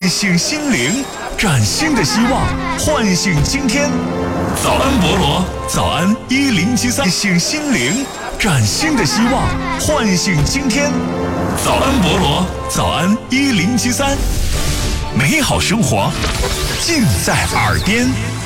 醒心灵，崭新的希望，唤醒今天。早安菠萝，早安1073，醒心灵，崭新的希望，唤醒今天。早安菠萝，早安1073，美好生活尽在耳边。